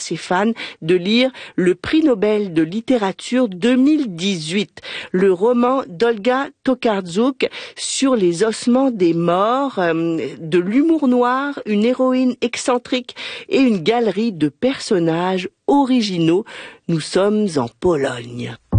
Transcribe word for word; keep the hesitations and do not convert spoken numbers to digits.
ses fans de lire le prix Nobel de littérature deux mille dix-huit, le roman d'Olga Tokarczuk sur les ossements des morts, euh, de l'humour noir, une héroïne excentrique et une galerie de personnages originaux. Nous sommes en Pologne.